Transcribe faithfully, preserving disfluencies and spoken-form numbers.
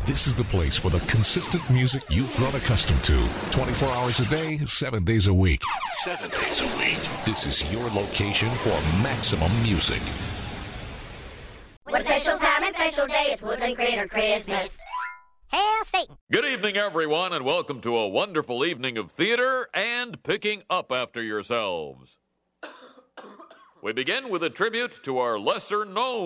This is the place for the consistent music you've grown accustomed to. twenty-four hours a day, seven days a week. Seven days a week. This is your location for maximum music. What a special time and special day. It's Woodland Critter Christmas. Hail Satan. Good evening, everyone, and welcome to a wonderful evening of theater and picking up after yourselves. We begin with a tribute to our lesser-known